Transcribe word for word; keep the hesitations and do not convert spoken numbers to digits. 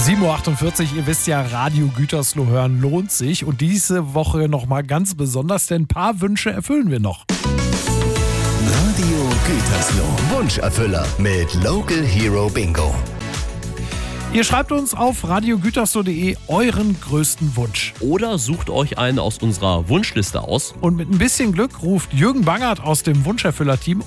sieben Uhr achtundvierzig, ihr wisst ja, Radio Gütersloh hören lohnt sich. Und diese Woche nochmal ganz besonders, denn ein paar Wünsche erfüllen wir noch. Radio Gütersloh. Wunscherfüller mit Local Hero Bingo. Ihr schreibt uns auf radiogütersloh punkt de euren größten Wunsch. Oder sucht euch einen aus unserer Wunschliste aus. Und mit ein bisschen Glück ruft Jürgen Bangert aus dem Wunscherfüller-Team